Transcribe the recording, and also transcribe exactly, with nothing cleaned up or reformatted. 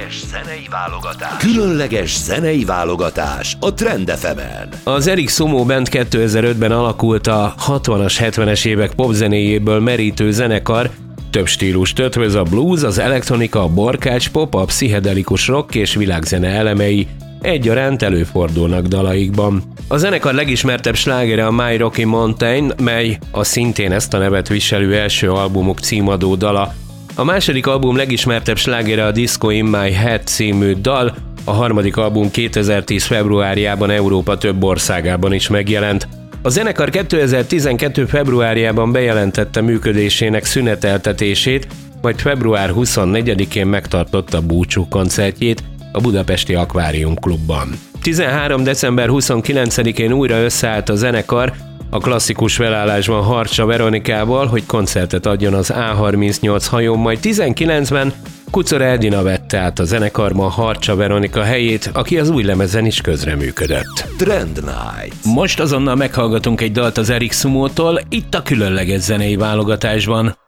Különleges zenei válogatás. Különleges zenei válogatás a Trend ef emen. Az Eric Sumo Band kétezer-ötben alakult, a hatvanas, hetvenes évek popzenéjéből merítő zenekar. Több stílust ötvöz: a blues, az elektronika, a borkács pop, a pszichedelikus rock és világzene elemei egyaránt előfordulnak dalaikban. A zenekar legismertebb slágere a My Rocky Mountain, mely a szintén ezt a nevet viselő első albumuk címadó dala. A második album legismertebb slágere a Disco in My Head című dal, a harmadik album kétezer-tíz februárjában Európa több országában is megjelent. A zenekar kétezer-tizenkettő februárjában bejelentette működésének szüneteltetését, majd február huszonnegyedikén megtartotta búcsú koncertjét a budapesti Akvárium klubban. tizenhárom december huszonkilencedikén újra összeállt a zenekar a klasszikus felállásban Harcsa Veronikával, hogy koncertet adjon az á harmincnyolc hajón, majd tizenkilencben Kuczor Edina vette át a zenekarban Harcsa Veronika helyét, aki az új lemezen is közreműködött. Trend Night. Most azonnal meghallgatunk egy dalt az Eric Sumótól, itt a különleges zenei válogatásban.